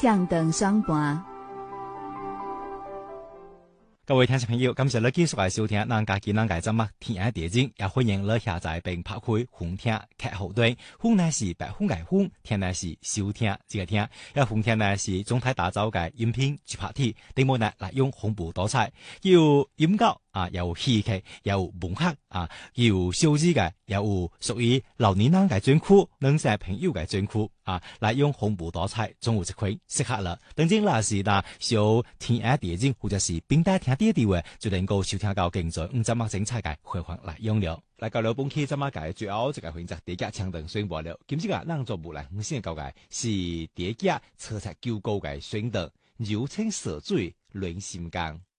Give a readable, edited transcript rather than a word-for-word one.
唱堂雙盤。 各位聽眾朋友，感謝你繼續來收聽咱家己咱家節目天涯地景，也歡迎你下載並拍開紅聽客戶端，紅乃是白紅嘅紅，聽乃是收聽這個聽，也紅聽乃是總體打造嘅音頻節拍體，題目呢來用豐富多彩，有音樂啊，有戲劇，有文學啊，有小資嘅，有屬於老年人嘅專區，能些朋友嘅專區啊，來用豐富多彩，總有一塊適合了。等陣那是嗱小天涯地景或者是冰帶聽啲啲嘅，就能夠收聽到更多咁麼精彩嘅回放來用了。來到了本期咁麼嘅最後一個環節，第一唱堂宣布了，今次個讓做無來唔先講嘅是第一車漆9高嘅宣堂，柔情似水暖心間。